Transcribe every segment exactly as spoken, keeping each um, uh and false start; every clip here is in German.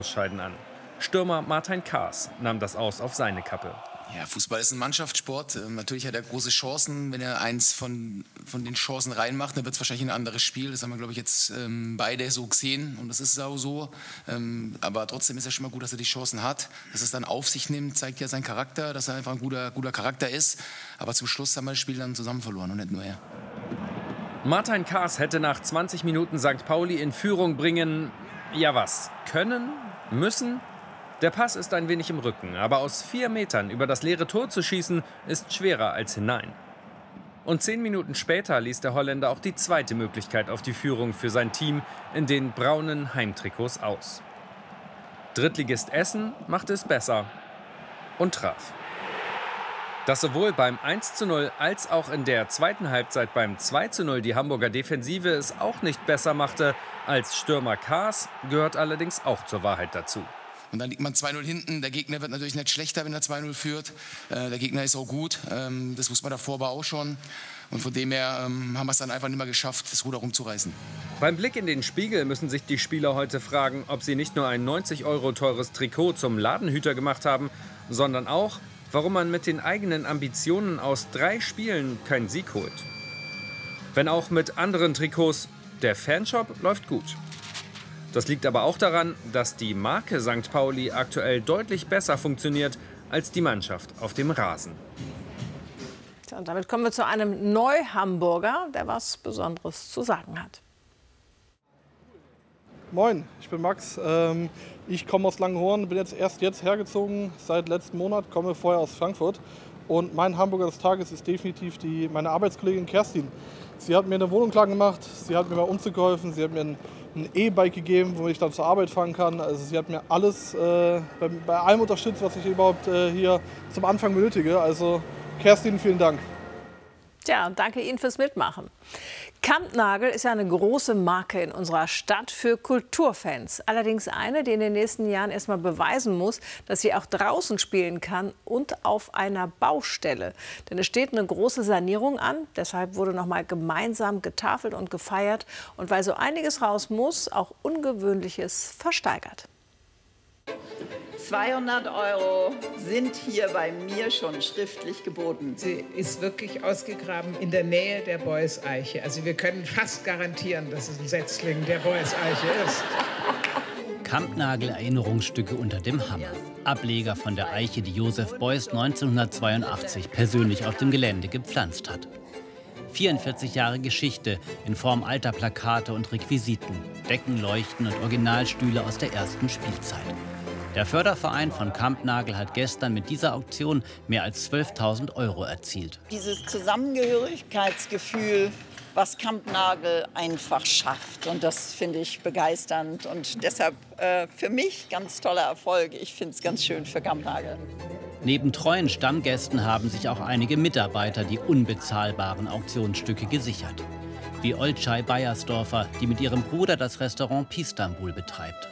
Scheiden an. Stürmer Martin Kaas nahm das Aus auf seine Kappe. Ja, Fußball ist ein Mannschaftssport. Ähm, natürlich hat er große Chancen. Wenn er eins von, von den Chancen reinmacht, dann wird es wahrscheinlich ein anderes Spiel. Das haben wir, glaube ich, jetzt ähm, beide so gesehen. Und das ist auch so. Ähm, aber trotzdem ist es schon mal gut, dass er die Chancen hat. Dass er es dann auf sich nimmt, zeigt ja seinen Charakter, dass er einfach ein guter, guter Charakter ist. Aber zum Schluss haben wir das Spiel dann zusammen verloren und nicht nur er. Martin Kaas hätte nach zwanzig Minuten Sankt Pauli in Führung bringen, ja was, können, müssen? Der Pass ist ein wenig im Rücken, aber aus vier Metern über das leere Tor zu schießen, ist schwerer als hinein. Und zehn Minuten später ließ der Holländer auch die zweite Möglichkeit auf die Führung für sein Team in den braunen Heimtrikots aus. Drittligist Essen machte es besser und traf. Dass sowohl beim eins zu null als auch in der zweiten Halbzeit beim zwei zu null die Hamburger Defensive es auch nicht besser machte als Stürmer Kaas, gehört allerdings auch zur Wahrheit dazu. Und dann liegt man zwei null hinten. Der Gegner wird natürlich nicht schlechter, wenn er zwei null führt. Äh, der Gegner ist auch gut. Ähm, das wusste man davor aber auch schon. Und von dem her ähm, haben wir es dann einfach nicht mehr geschafft, das Ruder rumzureißen. Beim Blick in den Spiegel müssen sich die Spieler heute fragen, ob sie nicht nur ein neunzig Euro teures Trikot zum Ladenhüter gemacht haben, sondern auch, warum man mit den eigenen Ambitionen aus drei Spielen keinen Sieg holt. Wenn auch mit anderen Trikots, der Fanshop läuft gut. Das liegt aber auch daran, dass die Marke Sankt Pauli aktuell deutlich besser funktioniert als die Mannschaft auf dem Rasen. Und damit kommen wir zu einem Neu-Hamburger, der was Besonderes zu sagen hat. Moin, ich bin Max. Ähm, ich komme aus Langenhorn, bin jetzt erst jetzt hergezogen, seit letzten Monat, komme vorher aus Frankfurt. Und mein Hamburger des Tages ist definitiv die, meine Arbeitskollegin Kerstin. Sie hat mir eine Wohnung klar gemacht, sie hat mir bei Umzug geholfen, sie hat mir ein ein E-Bike gegeben, womit ich dann zur Arbeit fahren kann. Also sie hat mir alles äh, bei, bei allem unterstützt, was ich überhaupt äh, hier zum Anfang benötige. Also Kerstin, vielen Dank. Tja, danke Ihnen fürs Mitmachen. Kampnagel ist ja eine große Marke in unserer Stadt für Kulturfans. Allerdings eine, die in den nächsten Jahren erst mal beweisen muss, dass sie auch draußen spielen kann und auf einer Baustelle. Denn es steht eine große Sanierung an. Deshalb wurde noch mal gemeinsam getafelt und gefeiert. Und weil so einiges raus muss, auch Ungewöhnliches versteigert. zweihundert Euro sind hier bei mir schon schriftlich geboten. Sie ist wirklich ausgegraben in der Nähe der Beuys-Eiche. Also wir können fast garantieren, dass es ein Setzling der Beuys-Eiche ist. Kampnagel-Erinnerungsstücke unter dem Hammer. Ableger von der Eiche, die Josef Beuys neunzehnhundertzweiundachtzig persönlich auf dem Gelände gepflanzt hat. vierundvierzig Jahre Geschichte in Form alter Plakate und Requisiten, Deckenleuchten und Originalstühle aus der ersten Spielzeit. Der Förderverein von Kampnagel hat gestern mit dieser Auktion mehr als zwölftausend Euro erzielt. Dieses Zusammengehörigkeitsgefühl, was Kampnagel einfach schafft. Und das finde ich begeisternd. Und deshalb äh, für mich ganz toller Erfolg. Ich finde es ganz schön für Kampnagel. Neben treuen Stammgästen haben sich auch einige Mitarbeiter die unbezahlbaren Auktionsstücke gesichert. Wie Olcay Beiersdorfer, die mit ihrem Bruder das Restaurant Pistambul betreibt.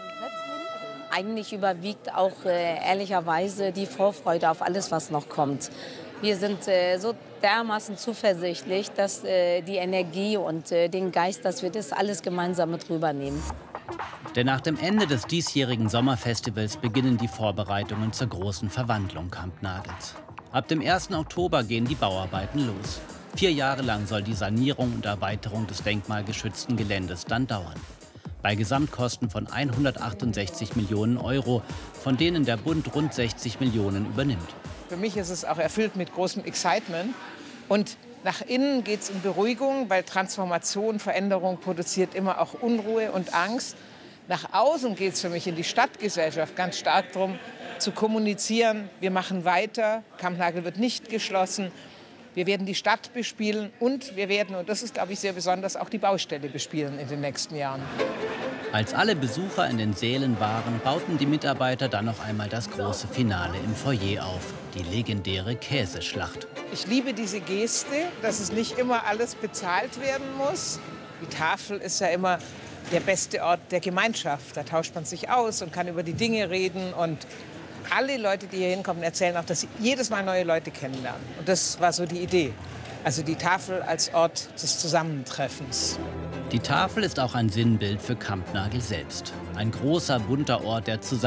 Eigentlich überwiegt auch äh, ehrlicherweise die Vorfreude auf alles, was noch kommt. Wir sind äh, so dermaßen zuversichtlich, dass äh, die Energie und äh, den Geist, dass wir das alles gemeinsam mit rübernehmen. Denn nach dem Ende des diesjährigen Sommerfestivals beginnen die Vorbereitungen zur großen Verwandlung Kampnagels. Ab dem ersten Oktober gehen die Bauarbeiten los. Vier Jahre lang soll die Sanierung und Erweiterung des denkmalgeschützten Geländes dann dauern. Bei Gesamtkosten von hundertachtundsechzig Millionen Euro, von denen der Bund rund sechzig Millionen übernimmt. Für mich ist es auch erfüllt mit großem Excitement. Und nach innen geht es um Beruhigung, weil Transformation, Veränderung produziert immer auch Unruhe und Angst. Nach außen geht es für mich in die Stadtgesellschaft ganz stark darum, zu kommunizieren, wir machen weiter, Kampnagel wird nicht geschlossen. Wir werden die Stadt bespielen und wir werden, und das ist, glaube ich, sehr besonders, auch die Baustelle bespielen in den nächsten Jahren. Als alle Besucher in den Sälen waren, bauten die Mitarbeiter dann noch einmal das große Finale im Foyer auf, die legendäre Käseschlacht. Ich liebe diese Geste, dass es nicht immer alles bezahlt werden muss. Die Tafel ist ja immer der beste Ort der Gemeinschaft. Da tauscht man sich aus und kann über die Dinge reden. Und alle Leute, die hier hinkommen, erzählen auch, dass sie jedes Mal neue Leute kennenlernen. Und das war so die Idee. Also die Tafel als Ort des Zusammentreffens. Die Tafel ist auch ein Sinnbild für Kampnagel selbst. Ein großer, bunter Ort der Zusammenarbeit.